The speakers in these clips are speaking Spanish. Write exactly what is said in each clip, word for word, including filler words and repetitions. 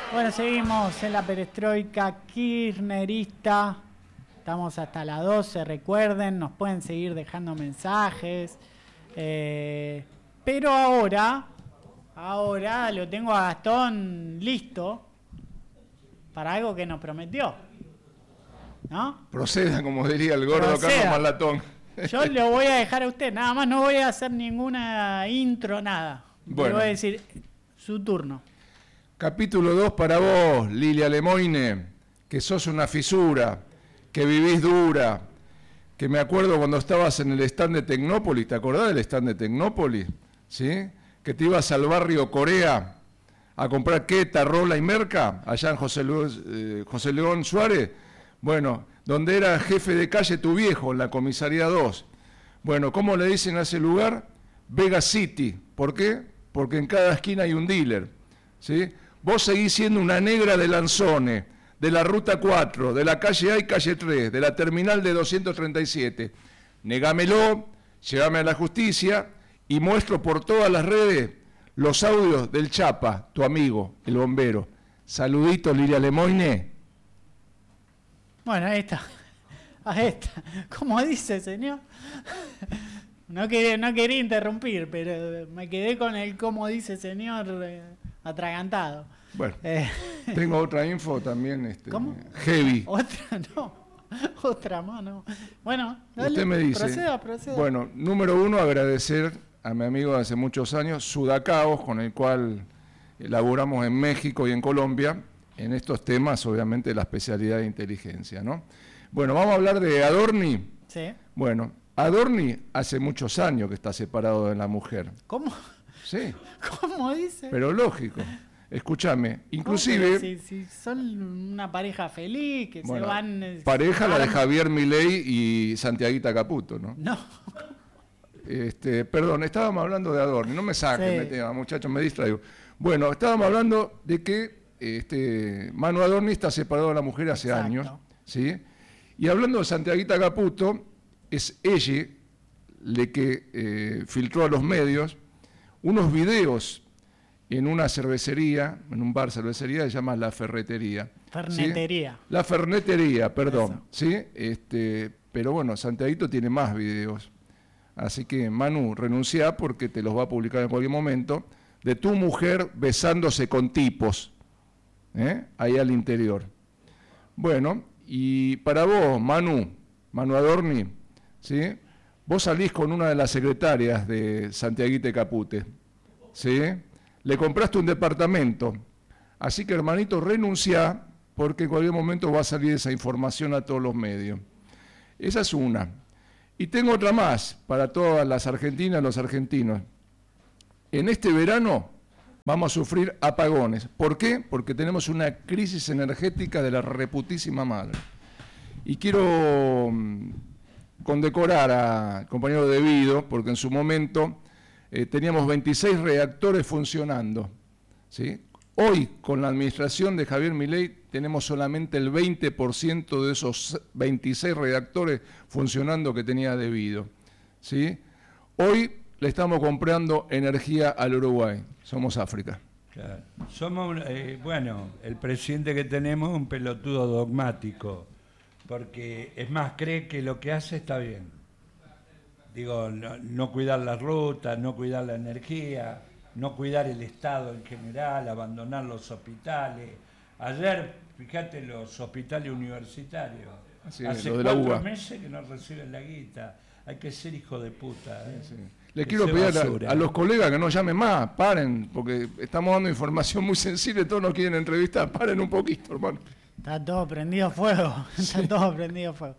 Bueno, seguimos en la perestroika kirchnerista. Estamos hasta las doce, recuerden, nos pueden seguir dejando mensajes. Eh, pero ahora, ahora lo tengo a Gastón listo para algo que nos prometió, ¿no? Proceda, como diría el gordo Proceda. Carlos Malatón. Yo lo voy a dejar a usted, nada más no voy a hacer ninguna intro, nada. Bueno. Le voy a decir su turno. Capítulo dos para vos, Lilia Lemoine, que sos una fisura, que vivís dura, que me acuerdo cuando estabas en el stand de Tecnópolis, ¿te acordás del stand de Tecnópolis? ¿Sí? Que te ibas al barrio Corea a comprar queta, rola y merca, allá en José León, eh, José León Suárez, bueno, donde era jefe de calle tu viejo, en la comisaría dos. Bueno, ¿cómo le dicen a ese lugar? Vega City. ¿Por qué? Porque en cada esquina hay un dealer, ¿sí? Vos seguís siendo una negra de Lanzone, de la Ruta cuatro, de la calle A y calle tres, de la terminal de doscientos treinta y siete. Negámelo, llévame a la justicia y muestro por todas las redes los audios del Chapa, tu amigo, el bombero. Saluditos, Lilia Lemoine. Bueno, ahí está. Ahí está. ¿Cómo dice, señor? No quería, no quería interrumpir, pero me quedé con el cómo dice, señor, eh, atragantado. Bueno, eh. tengo otra info también. Este, ¿Cómo? Heavy. Otra no. Otra más no. Bueno, dale, usted me dice. Proceda, proceda. Bueno, número uno, agradecer a mi amigo de hace muchos años, Sudacaos, con el cual elaboramos en México y en Colombia, en estos temas, obviamente, la especialidad de inteligencia, ¿no? Bueno, vamos a hablar de Adorni. Sí. Bueno, Adorni hace muchos años que está separado de la mujer. ¿Cómo? Sí. ¿Cómo dice? Pero lógico. Escúchame, inclusive... No, si, si son una pareja feliz, que bueno, se van... Eh, pareja se la de arman. Javier Milei y Santiaguita Caputo, ¿no? No. Este, perdón, estábamos hablando de Adorni, no me saquen Sí. de tema, muchachos, me distraigo. Bueno, estábamos hablando de que este, Manu Adorni está separado de la mujer hace Exacto. años, ¿sí? Y hablando de Santiaguita Caputo, es ella la que eh, filtró a los medios unos videos en una cervecería, en un bar cervecería, se llama La Ferretería. Fernetería. ¿Sí? La Fernetería, perdón, Eso. ¿sí? Este, pero bueno, Santiaguito tiene más videos. Así que, Manu, renuncia porque te los va a publicar en cualquier momento, de tu mujer besándose con tipos, ¿eh? Ahí al interior. Bueno, y para vos, Manu, Manu Adorni, ¿sí? Vos salís con una de las secretarias de Santiaguita Capute, ¿sí? Le compraste un departamento, así que, hermanito, renuncia porque en cualquier momento va a salir esa información a todos los medios. Esa es una. Y tengo otra más para todas las argentinas y los argentinos. En este verano vamos a sufrir apagones. ¿Por qué? Porque tenemos una crisis energética de la reputísima madre. Y quiero mm, condecorar al compañero De Vido, porque en su momento eh, teníamos veintiséis reactores funcionando, ¿sí? Hoy, con la administración de Javier Milei, tenemos solamente el veinte por ciento de esos veintiséis reactores funcionando que tenía De Vido, ¿sí? Hoy le estamos comprando energía al Uruguay. Somos África. Claro. Somos, eh, bueno, el presidente que tenemos es un pelotudo dogmático, porque es más, cree que lo que hace está bien. Digo, no, no cuidar la ruta, no cuidar la energía, no cuidar el Estado en general, abandonar los hospitales. Ayer, fíjate, los hospitales universitarios, Sí, hace lo de la cuatro uva. meses que no reciben la guita. Hay que ser hijo de puta. ¿eh? Sí, sí. Le Que quiero se pedir basura. a, a los colegas que no llamen más, paren, porque estamos dando información muy sensible, todos nos quieren entrevistar, paren un poquito, hermano. Está todo prendido a fuego. Está todo prendido a fuego.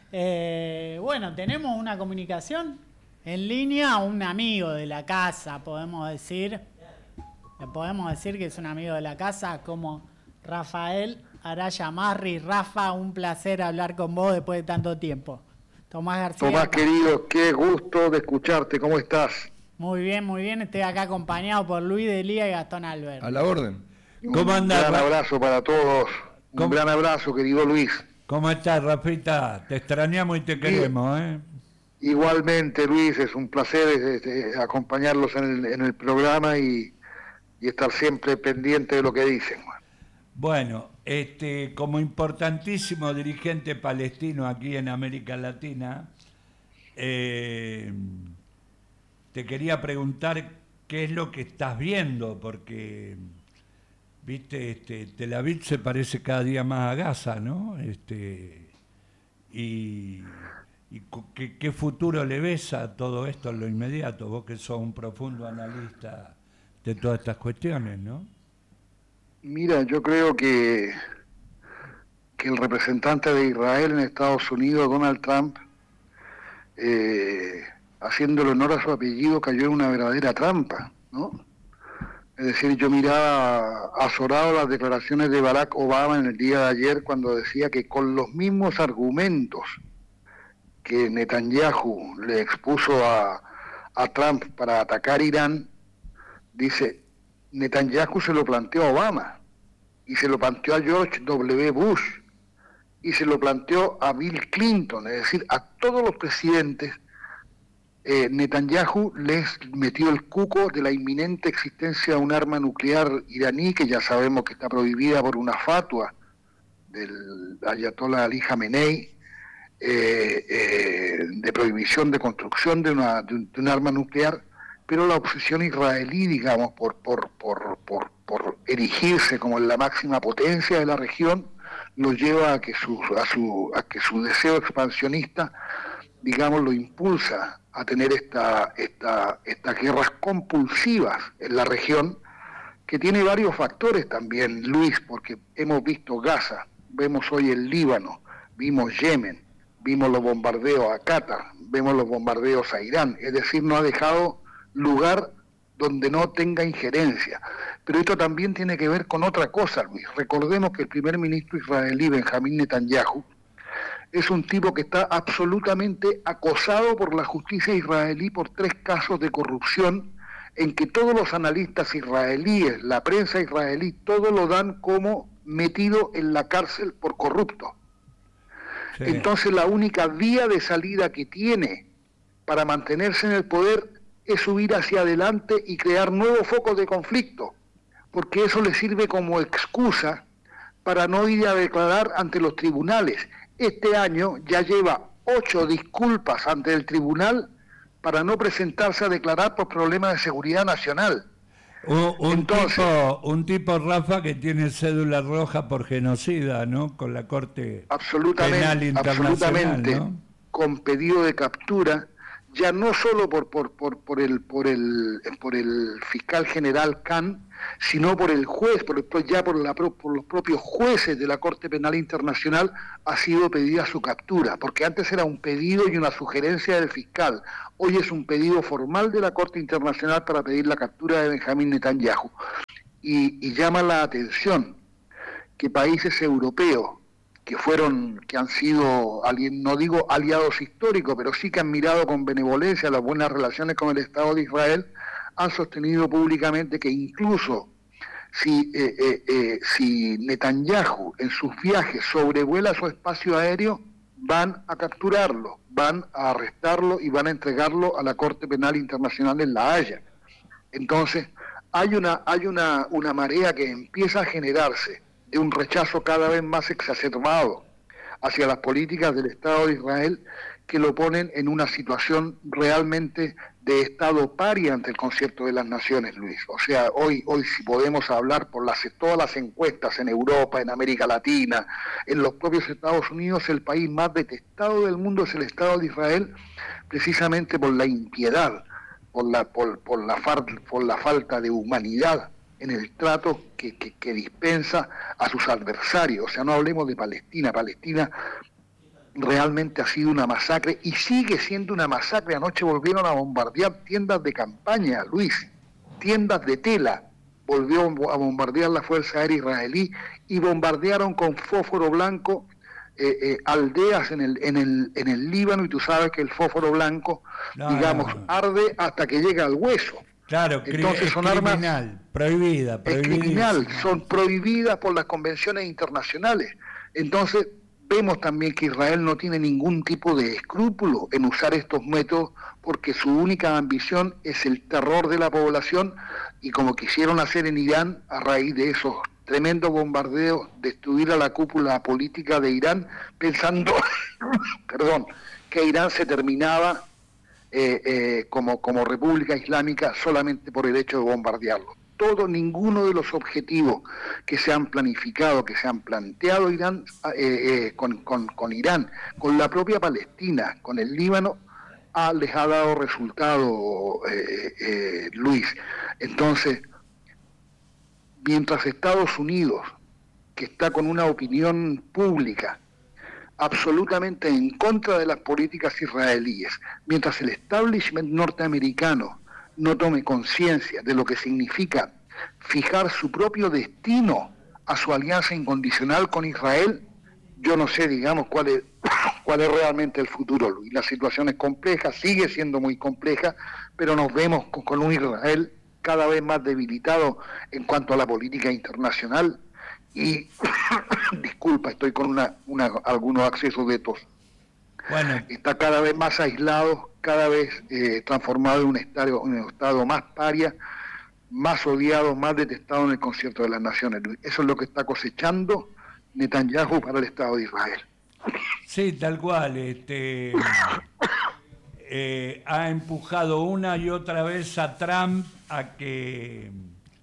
Eh, bueno, tenemos una comunicación en línea, un amigo de la casa, podemos decir. Le podemos decir que es un amigo de la casa, como Rafael Araya Marri. Rafa, un placer hablar con vos después de tanto tiempo. Tomás García. Tomás, querido, qué gusto de escucharte. ¿Cómo estás? Muy bien, muy bien. Estoy acá acompañado por Luis Delía y Gastón Albert. A la orden. ¿Cómo andás, Un gran Ra- abrazo para todos. Un ¿Cómo? gran abrazo, querido Luis. ¿Cómo estás, Rafita? Te extrañamos y te queremos, ¿eh? Igualmente, Luis, es un placer este, acompañarlos en el, en el programa y, y estar siempre pendiente de lo que dicen. Bueno, este, como importantísimo dirigente palestino aquí en América Latina, eh, te quería preguntar qué es lo que estás viendo, porque, viste, este, Tel Aviv se parece cada día más a Gaza, ¿no? Este, y, y ¿qué, ¿qué futuro le ves a todo esto en lo inmediato? Vos que sos un profundo analista de todas estas cuestiones, ¿no? Mira, yo creo que, que el representante de Israel en Estados Unidos, Donald Trump, eh, haciendo el honor a su apellido, cayó en una verdadera trampa, ¿no? Es decir, yo miraba azorado las declaraciones de Barack Obama en el día de ayer cuando decía que con los mismos argumentos que Netanyahu le expuso a, a Trump para atacar Irán, dice, Netanyahu se lo planteó a Obama, y se lo planteó a George W. Bush, y se lo planteó a Bill Clinton, es decir, a todos los presidentes. eh, Netanyahu les metió el cuco de la inminente existencia de un arma nuclear iraní, que ya sabemos que está prohibida por una fatua del ayatollah Ali Khamenei, eh, eh, de prohibición de construcción de, una, de, un, de un arma nuclear, pero la obsesión israelí, digamos, por, por, por, por, por erigirse como la máxima potencia de la región, lo lleva a que su, a su, a que su deseo expansionista, digamos, lo impulsa a tener esta, esta, estas guerras compulsivas en la región, que tiene varios factores también, Luis, porque hemos visto Gaza, vemos hoy el Líbano, vimos Yemen, vimos los bombardeos a Qatar, vemos los bombardeos a Irán, es decir, no ha dejado lugar donde no tenga injerencia. Pero esto también tiene que ver con otra cosa, Luis. Recordemos que el primer ministro israelí, Benjamín Netanyahu, es un tipo que está absolutamente acosado por la justicia israelí por tres casos de corrupción, en que todos los analistas israelíes, la prensa israelí, todo lo dan como metido en la cárcel por corrupto. Sí. Entonces la única vía de salida que tiene para mantenerse en el poder es subir hacia adelante y crear nuevos focos de conflicto, porque eso le sirve como excusa para no ir a declarar ante los tribunales. Este año ya lleva ocho disculpas ante el tribunal para no presentarse a declarar por problemas de seguridad nacional. Un, un, Entonces, tipo, un tipo, Rafa, que tiene cédula roja por genocida, ¿no? Con la Corte Penal Internacional, absolutamente, ¿no? Con pedido de captura, ya no solo por por por por el por el por el fiscal general Khan, sino por el juez, por el, ya por, la, por los propios jueces de la Corte Penal Internacional ha sido pedida su captura, porque antes era un pedido y una sugerencia del fiscal, hoy es un pedido formal de la Corte Internacional para pedir la captura de Benjamín Netanyahu. Y, y llama la atención que países europeos que fueron, que han sido, no digo aliados históricos, pero sí que han mirado con benevolencia las buenas relaciones con el Estado de Israel, han sostenido públicamente que incluso si, eh, eh, eh, si Netanyahu en sus viajes sobrevuela su espacio aéreo, van a capturarlo, van a arrestarlo y van a entregarlo a la Corte Penal Internacional en La Haya. Entonces, hay una, hay una, una marea que empieza a generarse de un rechazo cada vez más exacerbado hacia las políticas del Estado de Israel, que lo ponen en una situación realmente de Estado paria ante el concierto de las naciones, Luis. O sea, hoy, hoy si podemos hablar por las, todas las encuestas en Europa, en América Latina, en los propios Estados Unidos, el país más detestado del mundo es el Estado de Israel, precisamente por la impiedad, por la, por, por la, far, por la falta de humanidad en el trato que, que, que dispensa a sus adversarios. O sea, no hablemos de Palestina. Palestina realmente ha sido una masacre y sigue siendo una masacre. Anoche volvieron a bombardear tiendas de campaña, Luis, tiendas de tela. Volvió a bombardear la Fuerza Aérea Israelí y bombardearon con fósforo blanco eh, eh, aldeas en el, en, el, en el Líbano, y tú sabes que el fósforo blanco, no, digamos, no, no. arde hasta que llega al hueso. Claro, entonces son armas prohibida, es criminal, son prohibidas por las convenciones internacionales. Entonces vemos también que Israel no tiene ningún tipo de escrúpulo en usar estos métodos, porque su única ambición es el terror de la población, y como quisieron hacer en Irán a raíz de esos tremendo bombardeo, destruir a la cúpula política de Irán, pensando, perdón, que Irán se terminaba eh, eh, como, como república islámica solamente por el hecho de bombardearlo. Todo, ninguno de los objetivos que se han planificado, que se han planteado Irán, eh, eh, con, con, con Irán, con la propia Palestina, con el Líbano, ah, les ha dado resultado, eh, eh, Luis. Entonces, mientras Estados Unidos, que está con una opinión pública absolutamente en contra de las políticas israelíes, mientras el establishment norteamericano no tome conciencia de lo que significa fijar su propio destino a su alianza incondicional con Israel, yo no sé, digamos, cuál es, cuál es realmente el futuro, Luis. La situación es compleja, sigue siendo muy compleja, pero nos vemos con, con un Israel cada vez más debilitado en cuanto a la política internacional y, disculpa, estoy con una, una, algunos accesos de tos. Bueno. Está cada vez más aislado, cada vez eh, transformado en un estado, en un estado más paria, más odiado, más detestado en el concierto de las naciones. Eso es lo que está cosechando Netanyahu para el Estado de Israel. Sí, tal cual. Este, eh, ha empujado una y otra vez a Trump a que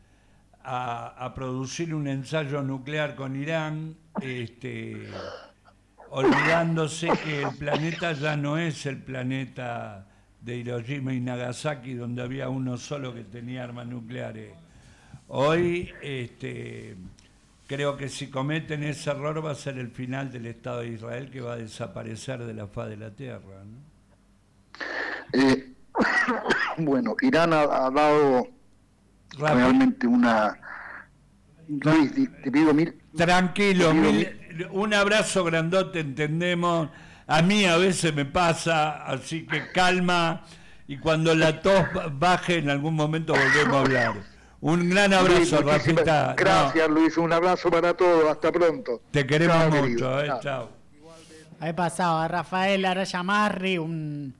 a, a producir un ensayo nuclear con Irán, este, olvidándose que el planeta ya no es el planeta de Hiroshima y Nagasaki, donde había uno solo que tenía armas nucleares. Hoy, este, creo que si cometen ese error va a ser el final del Estado de Israel, que va a desaparecer de la faz de la tierra, ¿no? Eh, bueno, Irán ha, ha dado Rápido. realmente una... Luis, te pido mil... Tranquilo, te pido mil... mil... un abrazo grandote, entendemos. A mí a veces me pasa, así que calma, y cuando la tos baje en algún momento volvemos a hablar. Un gran abrazo, Luis, Rafita. Gracias, no. Luis, un abrazo para todos, hasta pronto. Te queremos chao, mucho, querido. eh, chao. chao. Ahí pasaba Rafael Araya Marri, un,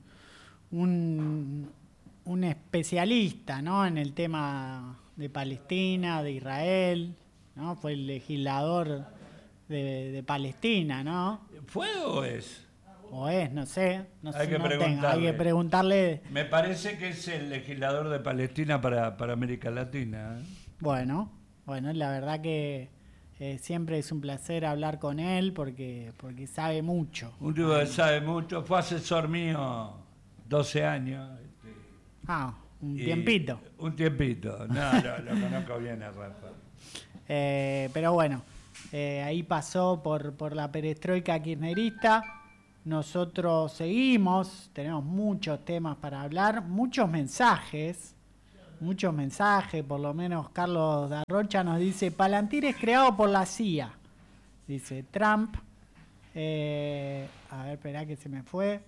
un, un especialista, ¿no?, en el tema de Palestina, de Israel, ¿no? Fue el legislador de, de Palestina, ¿no? ¿Fue o es? O es, no sé. No Hay sé, que no tengo, preguntarle. hay que preguntarle. Me parece que es el legislador de Palestina para, para América Latina. ¿eh? Bueno, bueno, la verdad que eh, siempre es un placer hablar con él porque, porque sabe mucho. Un tipo que sabe mucho, fue asesor mío doce años. Este, Ah, un y- tiempito. Un tiempito, no, no, lo conozco bien a Rafa. Eh, pero bueno, eh, ahí pasó por, por la perestroika kirchnerista. Nosotros seguimos, tenemos muchos temas para hablar, muchos mensajes, muchos mensajes, por lo menos Carlos Darrocha nos dice, Palantir es creado por la C I A, dice Trump. Eh, a ver, espera que se me fue.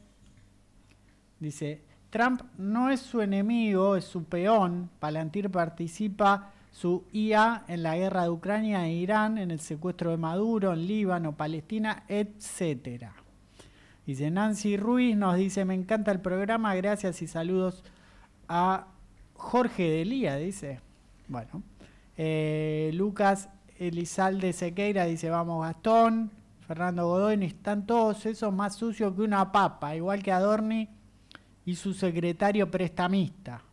Dice, Trump no es su enemigo, es su peón. Palantir participa su I A en la guerra de Ucrania e Irán, en el secuestro de Maduro, en Líbano, Palestina, etcétera. Dice Nancy Ruiz, nos dice, me encanta el programa, gracias y saludos a Jorge Delía, dice. Bueno, eh, Lucas Elizalde Sequeira dice, vamos Gastón. Fernando Godoy, están todos esos más sucios que una papa, igual que Adorni y su secretario prestamista.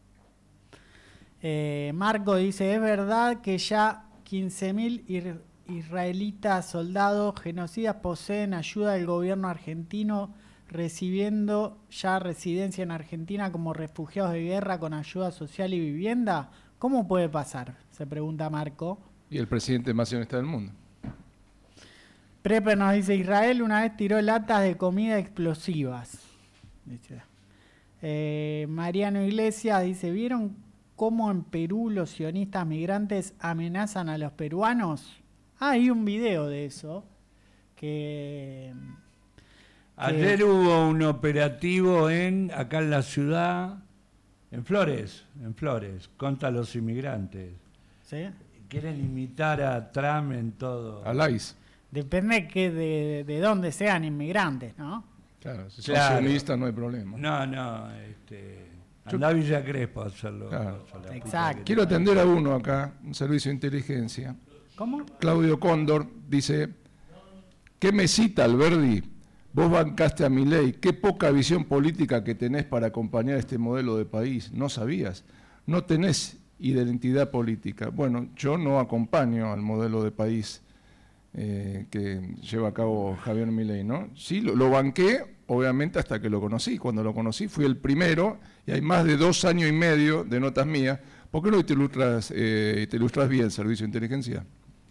Eh, Marco dice, es verdad que ya quince mil ir israelitas soldados genocidas poseen ayuda del gobierno argentino, recibiendo ya residencia en Argentina como refugiados de guerra con ayuda social y vivienda. ¿Cómo puede pasar?, se pregunta Marco. Y el presidente más sionista del mundo. Prepper nos dice, Israel una vez tiró latas de comida explosivas. Dice. Eh, Mariano Iglesias dice, ¿vieron cómo en Perú los sionistas migrantes amenazan a los peruanos? Ah, hay un video de eso. Que, Ayer que hubo un operativo en acá en la ciudad, en Flores, en Flores, contra los inmigrantes. ¿sí? Quieren imitar a Trump en todo. Al I C E. Depende que de, de dónde sean inmigrantes, ¿no? Claro, si son Claro. sionistas no hay problema. No, no, este, andá a Villa Crespo a hacerlo. Claro. a la puta Exacto. que Quiero te atender a uno acá, un servicio de inteligencia. ¿Cómo? Claudio Cóndor dice, ¿qué mesita, Alberdi? Vos bancaste a Milei, qué poca visión política que tenés para acompañar este modelo de país. ¿No sabías? No tenés identidad política. Bueno, yo no acompaño al modelo de país eh, que lleva a cabo Javier Milei, ¿no? Sí, lo, lo banqué, obviamente, hasta que lo conocí. Cuando lo conocí fui el primero, y hay más de dos años y medio de notas mías. ¿Por qué no te ilustras, eh, te ilustras bien, Servicio de Inteligencia?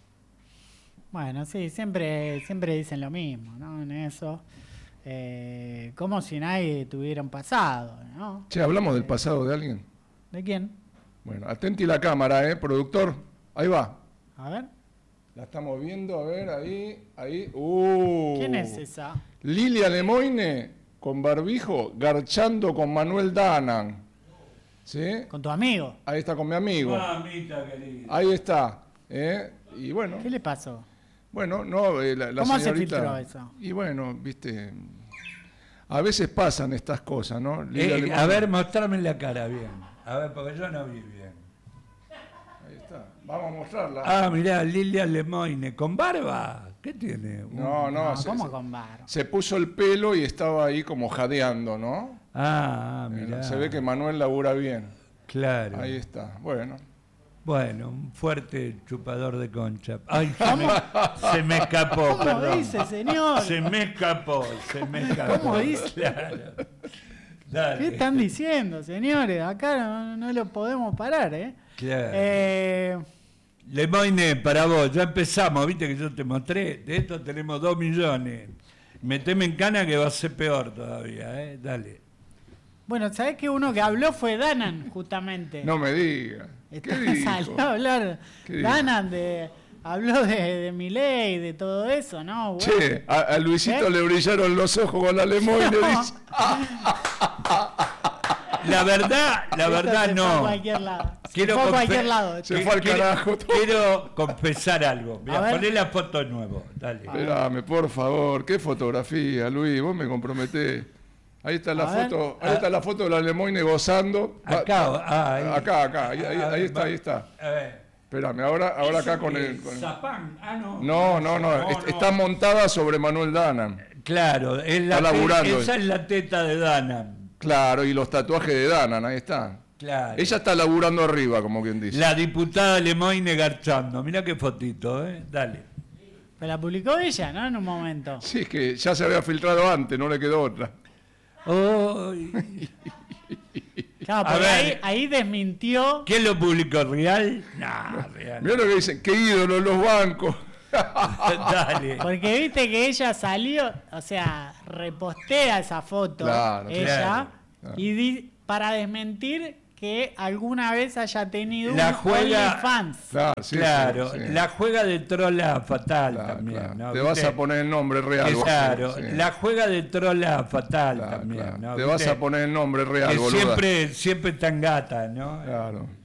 Bueno, sí, siempre, siempre dicen lo mismo, ¿no? En eso. Eh, como si nadie tuviera un pasado, ¿no? Che, ¿hablamos del pasado de alguien? ¿De quién? Bueno, atenti la cámara, ¿eh, productor? Ahí va. A ver. La estamos viendo, a ver, ahí, ahí. Uh, ¿Quién es esa? Lilia Lemoine, con barbijo, garchando con Manuel Danan. ¿Sí? Con tu amigo. Ahí está con mi amigo. Mamita querida. Ahí está. ¿eh? Y bueno, ¿Qué le pasó? bueno, no, eh, la, la ¿Cómo se señorita... filtró eso? Y bueno, viste, a veces pasan estas cosas, ¿no? Lilia Eh, Lemoine. a ver, mostrame la cara bien. A ver, porque yo no vi bien. Ahí está. Vamos a mostrarla. Ah, mirá, Lilia Lemoine, ¿con barba? ¿Qué tiene? no, no, No, se, ¿cómo se- con barba? se puso el pelo y estaba ahí como jadeando, ¿no? Ah, ah, Eh, mirá. Se ve que Manuel labura bien. Claro. Ahí está. Bueno. Bueno, un fuerte chupador de concha. Ay, se me, se me escapó, ¿Cómo perdón. dice, señor? Se me escapó, se me escapó. ¿Cómo dice? Claro. Dale. ¿Qué están diciendo, señores? Acá no, no lo podemos parar, ¿eh? Claro. Eh, Lemoine, para vos, ya empezamos, viste que yo te mostré, de esto tenemos dos millones. Meteme en cana que va a ser peor todavía, ¿eh? Dale. bueno, ¿sabés que uno que habló fue Danan, justamente? No me diga. ¿Qué Está- dijo? Salió a hablar ¿Qué dijo? Danan de... Habló de, de Milei, de todo eso, ¿no? Bueno, Che, a, a Luisito ¿Eh? le brillaron los ojos con la Lemoine, No. dice. La verdad, la esto verdad se fue a no. cualquier lado. Se Quiero fue a confe- cualquier lado. Se fue al quiero- carajo todo. Quiero confesar algo. A Mira, ver. poné la foto de nuevo. Dale. Espérame, por favor, qué fotografía, Luis, vos me comprometés. Ahí está la A ver. foto, ahí está la foto de la Lemoine gozando. Acá, ah, ahí. acá, acá, ahí, ahí- A ahí ver, está, va- ahí está. A ver. Espérame, ahora, ahora acá ¿Eso con qué el. es? con el- ¿Zapán? Ah, no. No, no, no, est- está montada sobre Manuel Danan. Claro, es la Está te- laburando. esa es la teta de Dana. Claro, y los tatuajes de Danan, ahí está. Claro. Ella está laburando arriba, como quien dice. La diputada Lemoine garchando. Mirá qué fotito, ¿eh? Dale. Pero la publicó ella, ¿no? En un momento. Sí, es que ya se había filtrado antes, no le quedó otra. Ay. Claro, A porque ver. ahí, ahí desmintió. ¿Quién lo publicó? ¿Real? No, real. Mirá lo que dicen, qué ídolo los bancos. Dale. Porque viste que ella salió, o sea, repostea esa foto, Claro, ella, claro, claro. y di- para desmentir que alguna vez haya tenido La un juega- OnlyFans. Claro, sí, Claro, sí, sí. la juega de trola fatal Claro, también. claro. ¿no? Te vas ¿Viste? a poner el nombre real. vos, Claro, sí. la juega de trola fatal Claro, también. claro. ¿no? Te vas ¿Viste? a poner el nombre real, Que boluda. siempre, siempre está en gata, ¿no? Claro.